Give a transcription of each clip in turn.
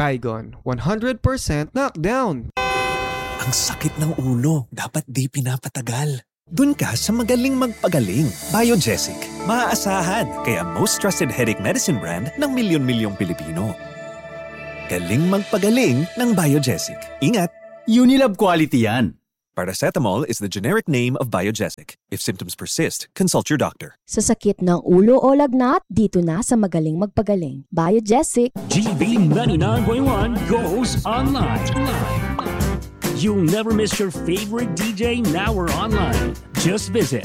Baygon, 100% knockdown. Ang sakit ng ulo, dapat di pinapatagal. Dun ka sa magaling magpagaling. Biogesic. Maaasahan, kaya most trusted headache medicine brand ng milyon-milyong Pilipino. Galing magpagaling ng Biogesic. Ingat! Unilab quality yan. Paracetamol is the generic name of Biogesic. If symptoms persist, consult your doctor. Sa sakit ng ulo o lagnat, dito na sa magaling magpagaling. Biogesic. GB 99.1 goes online. You'll never miss your favorite DJ now or online. Just visit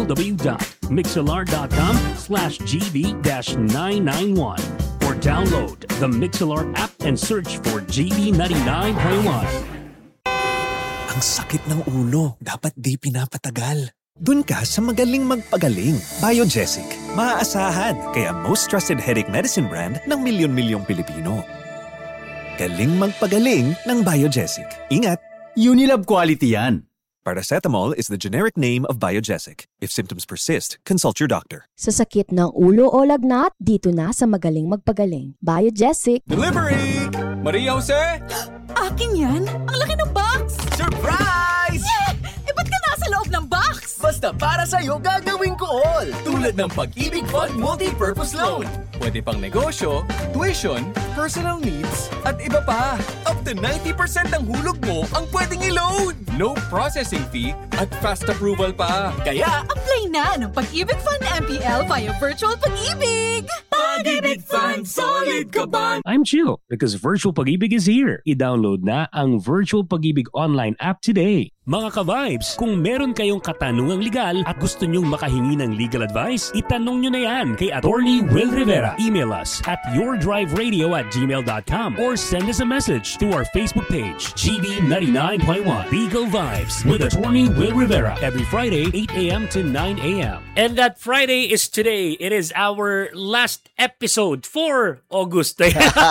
www.mixlr.com/GB-991 or download the Mixlr app and search for GB 99.1. Ang sakit ng ulo, dapat di pinapatagal. Dun ka sa magaling magpagaling. Biogesic. Maaasahan, kaya most trusted headache medicine brand ng milyon-milyong Pilipino. Galing magpagaling ng Biogesic. Ingat! Unilab quality yan. Paracetamol is the generic name of Biogesic. If symptoms persist, consult your doctor. Sa sakit ng ulo o lagnat, dito na sa magaling magpagaling. Biogesic. Delivery! Maria Jose? Akin yan? Ang laki ng box! Surprise! Yeah! Eh, ba't ka nasa loob ng box? Basta para sa'yo gagawin ko all. Tulad ng Pag-ibig Fund Multi-Purpose Loan. Pwede pang negosyo, tuition, personal needs, at iba pa. Up to 90% ng hulog mo ang pwedeng i-load. No processing fee at fast approval pa. Kaya, Apply na ng Pag-ibig Fund MPL via Virtual Pag-ibig! Pag-ibig Fund, solid ka ba? I'm chill because Virtual Pag-ibig is here. I-download na ang Virtual Pag-ibig online app today. Mga ka-vibes, kung meron kayong katanungang legal at gusto nyong makahingi ng legal advice, itanong nyo na yan kay Attorney Will Rivera. Email us at yourdriveradio@gmail.com or send us a message to our Facebook page, GB99.1 Legal Vibes with Attorney Will Rivera every Friday, 8 a.m. to 9 a.m. And that Friday is today. It is our last episode for August.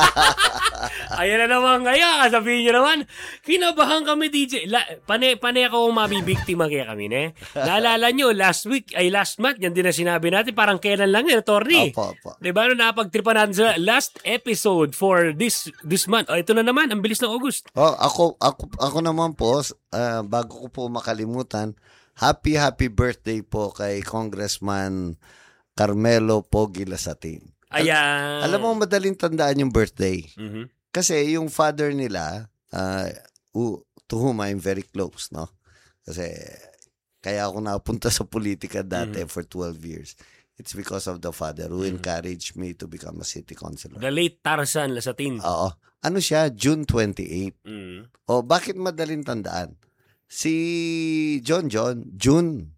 Ayan na naman ngayon. Sabihin nyo naman, kinabahan kami, DJ. Panay ako mabibiktima kaya kami, ne? Naalala nyo, last month, yan din na sinabi natin, parang kailan lang yun, Attorney. Opo. Diba, napagtripan natin sa last episode for this month. Ito na naman, ang bilis ng August. Ako naman po, bago ko po makalimutan, happy birthday po kay Congressman Carmelo Pogi Lasatin. Ayan. Alam mo, madaling tandaan yung birthday. Mm-hmm. Kasi yung father nila, to whom I'm very close, no? Kasi kaya ako napunta sa politika dati for 12 years. It's because of the father who encouraged me to become a city councilor. The late Tarzan Lasatin. Oo. Ano siya? June 28. O, bakit madaling tandaan? Si John, June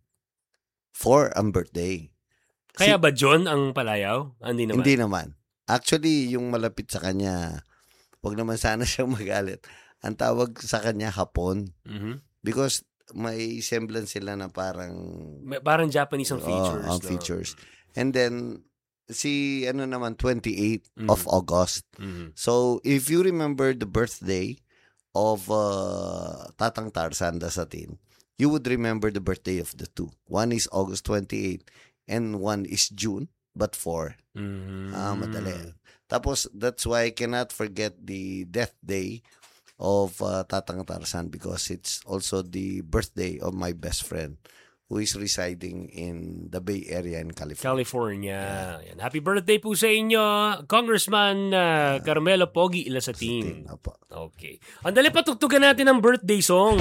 4 ang birthday. Kaya ba John ang palayaw? Hindi naman. Hindi naman. Actually, yung malapit sa kanya, wag naman sana siyang magalit. Ang tawag sa kanya Hapon. Because may semblance sila na parang Japanese ang features. Features. And then, si 28 of August. So, if you remember the birthday of Tatang Tarzan Lasatin, you would remember the birthday of the two. One is August 28 and one is June, but 4. Madali. Tapos, that's why I cannot forget the death day of Tatang Tarzan because it's also the birthday of my best friend who is residing in the Bay Area in California. Yeah. Happy birthday po sa inyo, Congressman Carmelo Pogi Lasatin. Okay. Andali, patugtugan natin ang birthday song.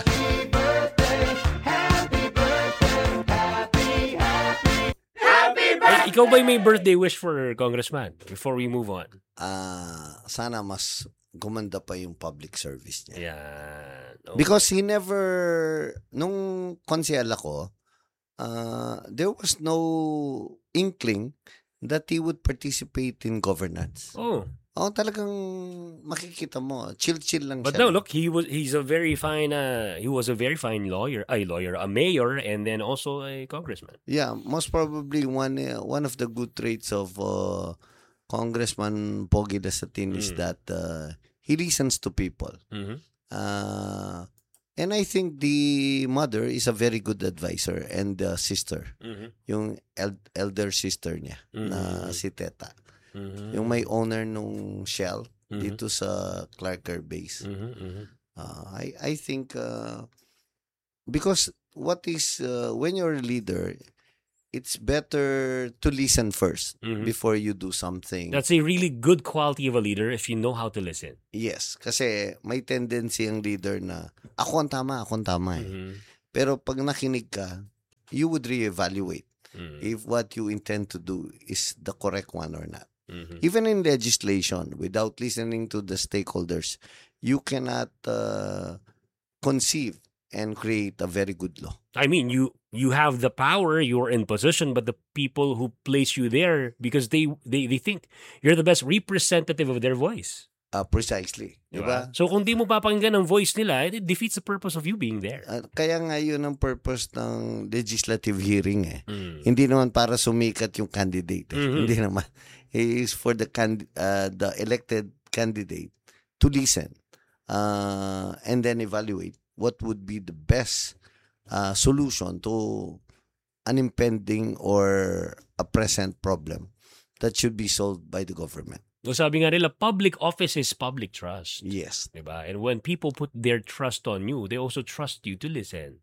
Ikaw ba'y may birthday wish for Congressman before we move on? Sana mas gumanda pa yung public service niya. Yeah. Okay. Because he never, nung konsehal ako, there was no inkling that he would participate in governance. Talagang makikita mo, chill lang but siya. But no, look, he's a very fine lawyer, a mayor, and then also a congressman. Yeah, most probably one of the good traits of Congressman Pogi Lasatin is that he listens to people. And I think the mother is a very good advisor and the sister, yung elder sister niya na si Teta. Yung may owner nung Shell dito sa Clark Air Base. I think because when you're a leader, it's better to listen first before you do something. That's a really good quality of a leader if you know how to listen. Yes, kasi may tendency ang leader na ako ang tama eh. Pero pag nakinig ka, you would reevaluate if what you intend to do is the correct one or not. Even in legislation, without listening to the stakeholders, you cannot conceive and create a very good law. I mean, you have the power, you're in position, but the people who place you there, because they think you're the best representative of their voice. Precisely. Diba? So kung di mo papakinggan ang voice nila, it defeats the purpose of you being there. Kaya nga yun ang purpose ng legislative hearing eh. Hindi naman para sumikat yung candidate. Hindi naman. It is for the elected candidate to listen and then evaluate what would be the best solution to an impending or a present problem that should be solved by the government. So sabi nga nila, public office is public trust. Yes. Diba? And when people put their trust on you, they also trust you to listen.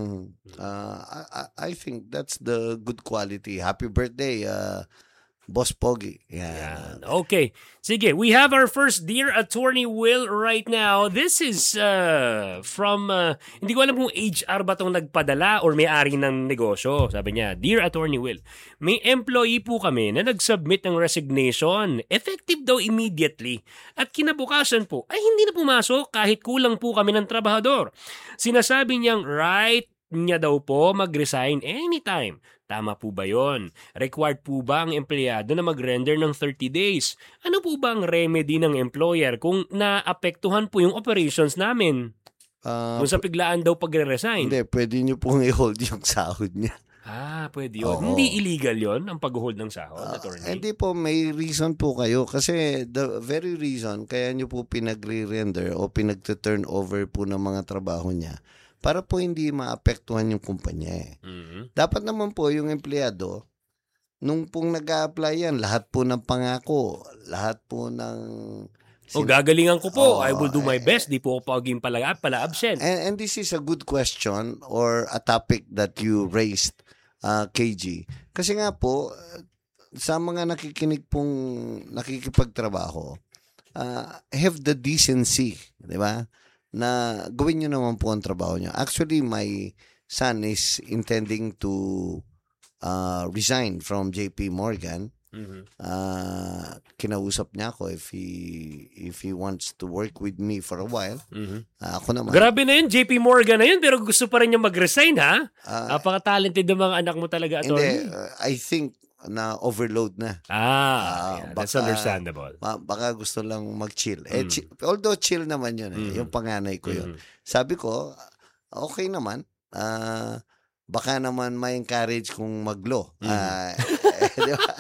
I think that's the good quality. Happy birthday, Boss Pogi. Yeah. Okay. Sige, we have our first Dear Attorney Will right now. This is from, hindi ko alam kung HR ba itong nagpadala or may-ari ng negosyo. Sabi niya, Dear Attorney Will, may employee po kami na nag-submit ng resignation. Effective daw immediately. At kinabukasan po, ay hindi na pumasok kahit kulang po kami ng trabahador. Sinasabi niyang right niya daw po mag-resign anytime. Tama po ba yon? Required po ba ang empleyado na mag-render ng 30 days? Ano po ba ang remedy ng employer kung naapektuhan po yung operations namin? Kung sa biglaan daw pagre-resign. Hindi, pwede nyo pong i-hold yung sahod niya. Pwede yun. Hindi illegal yon ang pag-hold ng sahod, attorney? Hindi po, may reason po kayo. Kasi the very reason kaya nyo po pinagre-render o pinag-turn over po ng mga trabaho niya para po hindi maapektuhan yung kumpanya eh. Dapat naman po yung empleyado, nung pong nag-a-apply yan, lahat po ng pangako, lahat po ng... gagalingan ko po. I will do my best. Di po ako paging pala absent. And this is a good question or a topic that you raised, KG. Kasi nga po, sa mga nakikinig pong nakikipagtrabaho, have the decency, di ba? Na gawin nyo naman po ang trabaho nyo. Actually, my son is intending to resign from JP Morgan. Kinausap niya ako if he wants to work with me for a while. Ako naman. Grabe na yun, JP Morgan na yun, pero gusto pa rin niya mag-resign, ha? Napaka-talented ng mga anak mo talaga, attorney. Hindi, I think na overload na. That's understandable. Baka gusto lang mag-chill. Although chill naman yun, yung panganay ko yun. Sabi ko, okay naman. Baka naman ma-encourage kung mag-law. Di ba?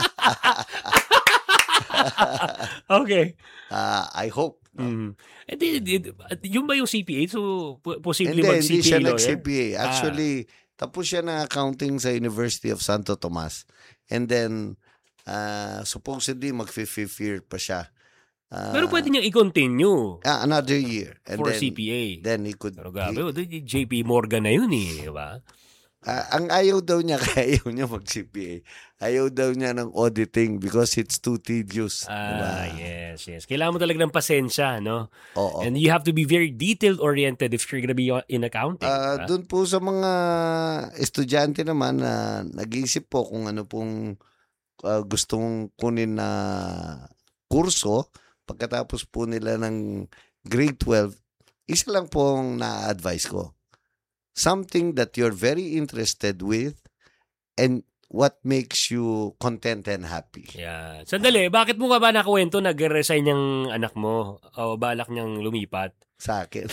Okay. I hope. Yung ba yung CPA? So, posible mag-CPA hindi siya lawyer? nag-CPA. Actually, tapos siya ng accounting sa University of Santo Tomas. And then, supposedly, mag-5th year pa siya. Pero pwede niyang i-continue. Another year. And for then, CPA. Then he could... Pero gabi, JP Morgan na yun eh. Diba? Ang ayaw daw niya, kaya ayaw niya mag-CPA. Ayaw daw niya ng auditing because it's too tedious. Diba? Yes. Kailangan mo talaga ng pasensya, no? Oo. And you have to be very detail-oriented if you're gonna be in accounting. Diba? Doon po sa mga estudyante naman na nag-iisip po kung ano pong gustong kunin na kurso pagkatapos po nila ng grade 12, isa lang pong na-advise ko. Something that you're very interested with and what makes you content and happy. Yeah. Sandali, bakit mo ka ba nakuwento nag-resign yung anak mo o balak niyang lumipat? Sa akin.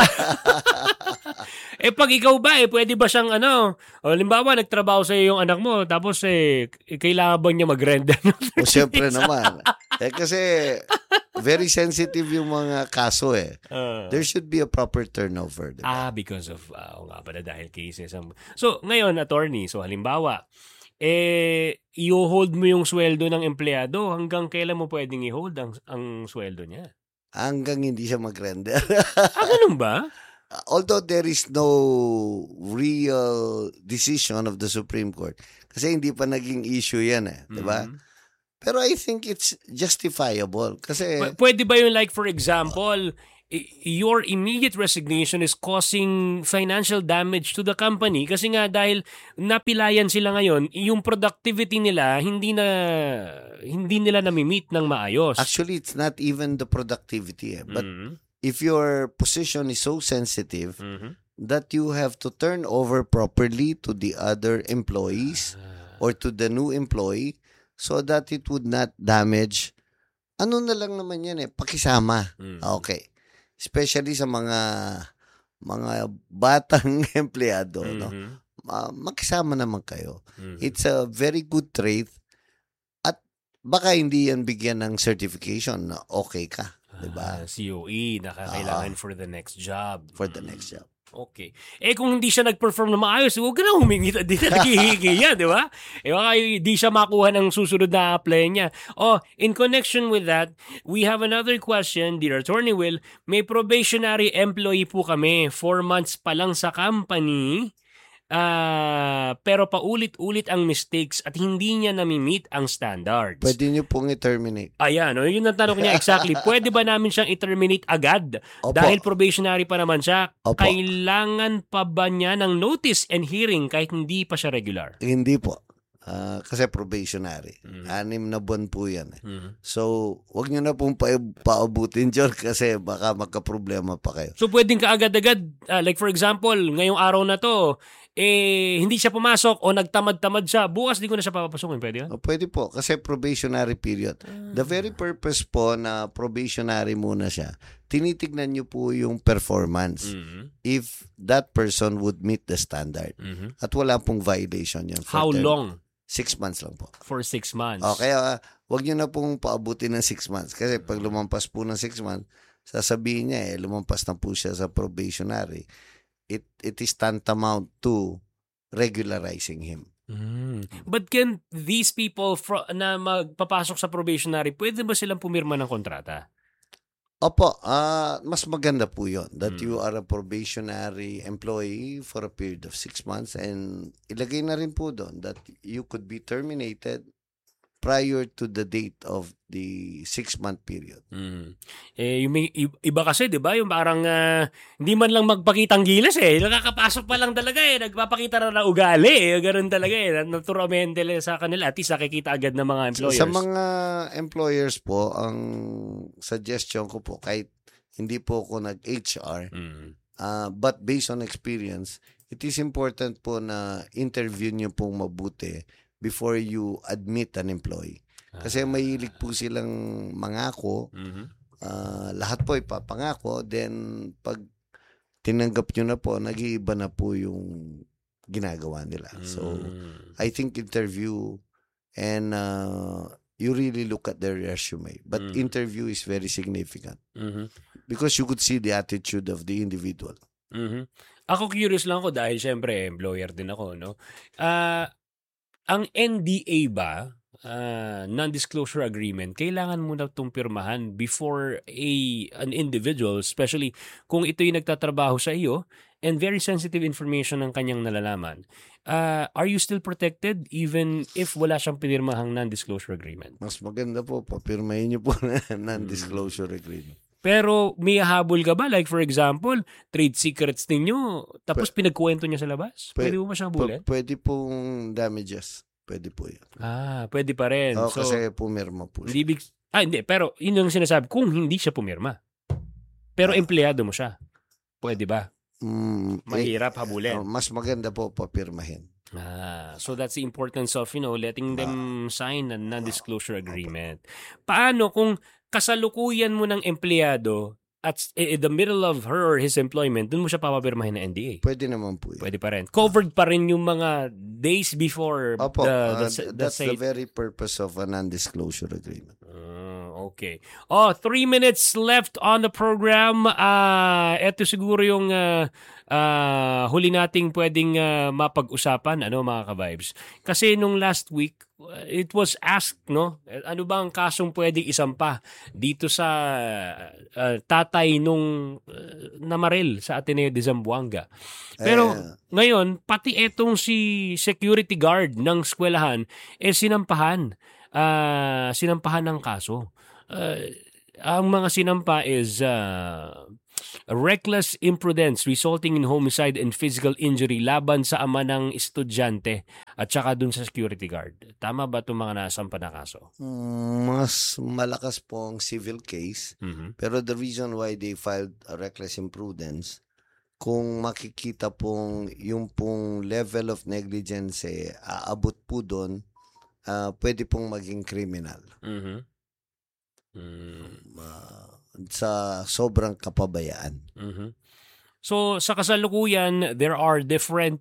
Pag ikaw ba, pwede ba siyang halimbawa, nagtrabaho sa yung anak mo, tapos kailangan ba niya mag-render? Siyempre naman. Kasi very sensitive yung mga kaso eh. There should be a proper turnover. Diba? Because of, dahil cases. So, ngayon, attorney, so halimbawa, i-hold mo yung sweldo ng empleyado, hanggang kailan mo pwedeng i-hold ang sweldo niya? hanggang hindi siya mag-render. Ganun ba? Although there is no real decision of the Supreme Court. Kasi hindi pa naging issue yan di ba? Pero I think it's justifiable. Kasi Pwede ba yung like for example, your immediate resignation is causing financial damage to the company kasi nga dahil napilayan sila ngayon, yung productivity nila hindi nila nami-meet ng maayos. actually, it's not even the productivity. But if your position is so sensitive that you have to turn over properly to the other employees or to the new employee so that it would not damage, ano na lang naman yan pakisama. Okay. Especially sa mga batang empleyado, no? Makisama naman kayo. It's a very good trait at baka hindi yan bigyan ng certification na okay ka. Diba? COE, nakakailangan for the next job. For the next job. Okay. Kung hindi siya nag-perform na maayos, huwag ka na humingi. Di na naghihingi yan, di ba? Baka hindi siya makuha ng susunod na apply niya. In connection with that, we have another question, dear Attorney Will. May probationary employee po kami. 4 months pa lang sa company. Pero paulit-ulit ang mistakes at hindi niya nami-meet ang standards. Pwede niyo pong i-terminate. Ayan, yun ang tanong niya exactly. Pwede ba namin siyang i-terminate agad? Opo. Dahil probationary pa naman siya. Opo. Kailangan pa ba niya ng notice and hearing kahit hindi pa siya regular? Hindi po. Kasi probationary. 6 na buwan po yan. So, wag nyo na pong paubutin dyan kasi baka magka-problema pa kayo. So, pwedeng kaagad-agad, like for example, ngayong araw na to, hindi siya pumasok o nagtamad-tamad siya, bukas di ko na siya papapasukin. Pwede yun? Pwede po, kasi probationary period. The very purpose po na probationary muna siya, tinitignan nyo po yung performance. If that person would meet the standard. At wala pong violation yun. How long? 6 months lang po. For 6 months. Kaya wag nyo na pong paabutin ng 6 months. Kasi pag lumampas po ng 6 months, sasabihin niya lumampas na po siya sa probationary. It is tantamount to regularizing him. But can these people na magpapasok sa probationary, pwede ba silang pumirma ng kontrata? Opo, mas maganda po yun that you are a probationary employee for a period of 6 months and ilagay na rin po doon that you could be terminated prior to the date of the 6-month period. Yung iba kasi, di ba? Yung parang hindi man lang magpakitang gilas nakakapasok pa lang talaga nagpapakita na ugali Ganun talaga naturalmente sa kanila. At least nakikita agad ng mga employers. Sa mga employers po, ang suggestion ko po, kahit hindi po ako nag-HR, but based on experience, it is important po na interview niyo pong mabuti before you admit an employee. Kasi mahilig po silang mangako, lahat po ipapangako, then pag tinanggap nyo na po, nag-iiba na po yung ginagawa nila. So, I think interview and you really look at their resume. But interview is very significant because you could see the attitude of the individual. Ako curious lang ako dahil syempre employer din ako, no? Ang NDA ba, non-disclosure agreement, kailangan mo na itong pirmahan before an individual, especially kung ito yung nagtatrabaho sa iyo and very sensitive information ang kanyang nalalaman. Are you still protected even if wala siyang pinirmahang non-disclosure agreement? Mas maganda po, papirmahin niyo po na non-disclosure agreement. Pero may habol ka ba? Like for example, trade secrets ninyo, tapos pinagkuwento niya sa labas? Pwede mo ba siyang habulin? Pwede pong damages. Pwede po yun. Pwede pa rin. So, kasi pumirma po siya. Hindi. Pero yun yung sinasabi, kung hindi siya pumirma. Pero empleyado mo siya. Pwede ba? Mahirap habulin. Mas maganda po papirmahin. So that's the importance of, letting them sign a non-disclosure agreement. Paano kung kasalukuyan mo ng empleyado at in the middle of her or his employment, dun mo siya papapirmahin na NDA? Pwede naman po yun. Pwede pa rin. Covered pa rin yung mga days before that's the very purpose of a non-disclosure agreement. Okay. 3 minutes left on the program. Ito siguro yung huli nating pwedeng mapag-usapan, mga ka-vibes? Kasi nung last week, it was asked, no? Ano ba ang kasong pwedeng isampa dito sa tatay nung namaril sa Ateneo de Zamboanga? Pero ngayon, pati etong si security guard ng eskwelahan, sinampahan ng kaso. Ang mga sinampa is reckless imprudence resulting in homicide and physical injury laban sa ama ng estudyante at saka dun sa security guard. Tama ba itong mga nasampa na kaso? Mas malakas po ang civil case. Pero the reason why they filed a reckless imprudence, kung makikita pong yung pong level of negligence aabot po doon, pwede pong maging criminal. Sa sobrang kapabayaan. So sa kasalukuyan, there are different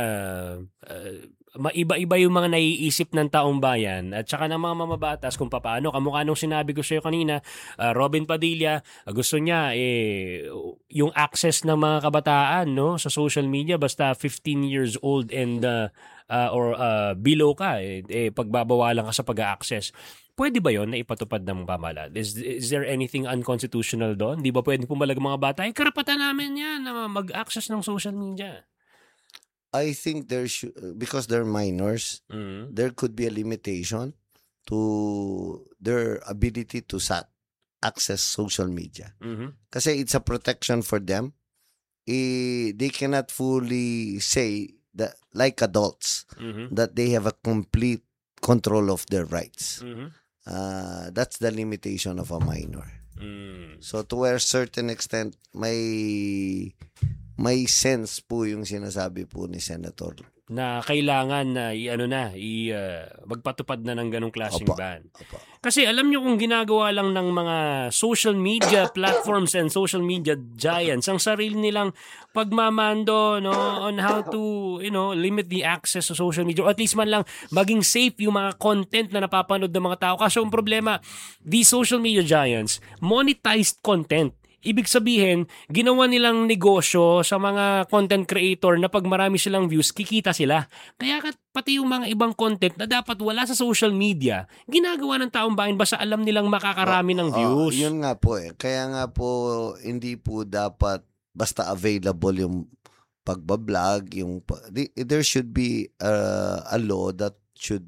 iba-iba yung mga naiisip ng taong bayan at saka ng mga mamabatas kung paano. Kamukha nung sinabi ko sa iyo kanina, Robin Padilla, gusto niya yung access ng mga kabataan, no, sa social media basta 15 years old and or below ka, pagbabawalan ka sa pag-access. Pwede ba yon na ipatupad ng pamahalaan? Is there anything unconstitutional doon? Di ba pwede pumalag mga bata? Karapatan namin yan na mag-access ng social media. I think because they're minors, there could be a limitation to their ability to access social media. Kasi it's a protection for them. They cannot fully say that, like adults, that they have a complete control of their rights. That's the limitation of a minor. So to a certain extent, may sense po yung sinasabi po ni Senator na kailangan na magpatupad na ng ganong klaseng ban. Kasi alam nyo kung ginagawa lang ng mga social media platforms and social media giants ang sarili nilang pagmamando, no, on how to limit the access to social media, or at least man lang maging safe yung mga content na napapanood ng mga tao. Kasi ang problema, these social media giants monetized content. Ibig sabihin, ginawa nilang negosyo sa mga content creator na pag marami silang views, kikita sila. Kaya pati yung mga ibang content na dapat wala sa social media, ginagawa ng taong bayan basta alam nilang makakarami ng views. Yun nga po Kaya nga po, hindi po dapat basta available yung pagbablog. There should be a law that should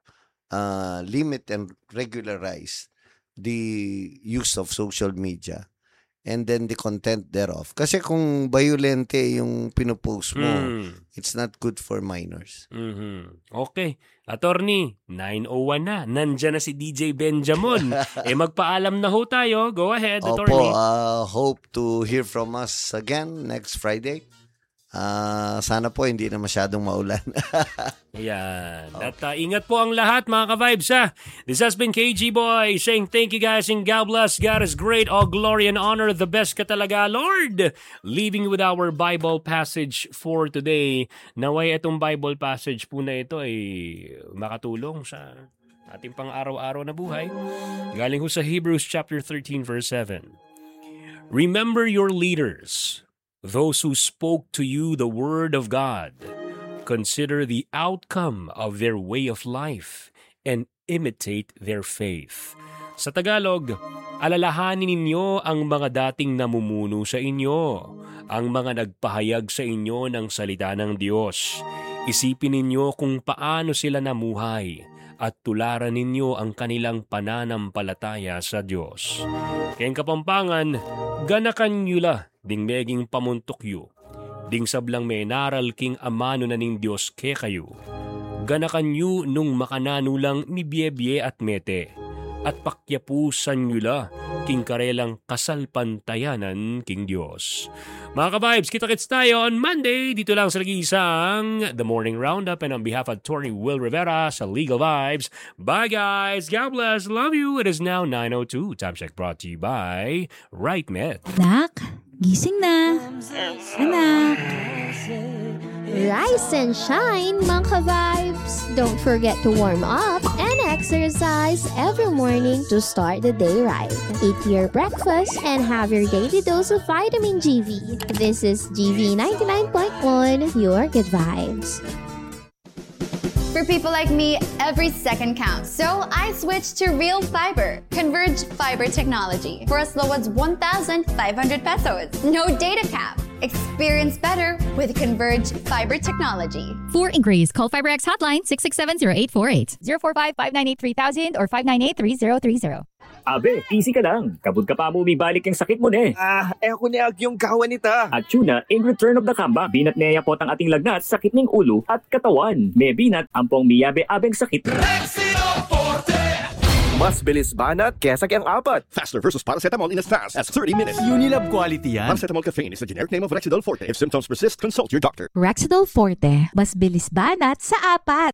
limit and regularize the use of social media. And then the content thereof. Kasi kung violente yung pinupost mo, it's not good for minors. Okay. Attorney, 9:01 na. Nandyan na si DJ Benjamin. Magpaalam na ho tayo. Go ahead, Attorney. Hope to hear from us again next Friday. Sana po hindi na masyadong maulan. Ayan. At ingat po ang lahat, mga ka-vibes, ha? This has been KG Boy saying thank you guys and God bless. God is great. All glory and honor. The best ka talaga, Lord. Leaving with our Bible passage for today. Naway itong Bible passage po na ito ay makatulong sa ating pang-araw-araw na buhay. Galing ho sa Hebrews chapter 13 verse 7. Remember your leaders, those who spoke to you the word of God. Consider the outcome of their way of life and imitate their faith. Sa Tagalog, alalahanin ninyo ang mga dating namumuno sa inyo, ang mga nagpahayag sa inyo ng salita ng Diyos. Isipin ninyo kung paano sila namuhay at tularan ninyo ang kanilang pananampalataya sa Diyos. Kayang Kapampangan, ganakan nyo la ding meging pamuntok yu, ding sablang may naral king amano na ning Diyos ke kayo. Ganakan nyo nung makananulang ni Biebie at Mete, at pakyapusan nyo la king karelang kasalpantayanan king Diyos. Mga ka-vibes, kita-kits tayo on Monday dito lang sa Lagisang The Morning Roundup, and on behalf of Attorney Will Rivera sa Legal Vibes, bye guys, God bless, love you. It is now 9:02. Time check brought to you by Right Met. Nak, gising na. Anak. Rise and shine, mga ka-vibes. Don't forget to warm up and exercise every morning to start the day right. Eat your breakfast and have your daily dose of vitamin GV. This is GV 99.1, your good vibes. For people like me, every second counts. So I switched to Real Fiber, Converge Fiber Technology, for as low as 1,500 pesos. No data cap. Experience better with Converge Fiber Technology. For inquiries, call FiberX hotline 667-0848, 045-598-3000 or 598-3030. Abe, easy ka lang. Kabud ka pa mo umibalik yung sakit mo ne. Ako ni yung kawan nita. At yun na, in return of the comeback, binat niya po ang ating lagnat, sakit ng ulo at katawan. May binat, ampong miyabe-abeng sakit. Mas bilis banat kesa kayang apat. Faster versus paracetamol in as fast as 30 minutes. Unilab quality yan. Paracetamol caffeine is the generic name of Rexidol Forte. If symptoms persist, consult your doctor. Rexidol Forte, mas bilis banat sa apat.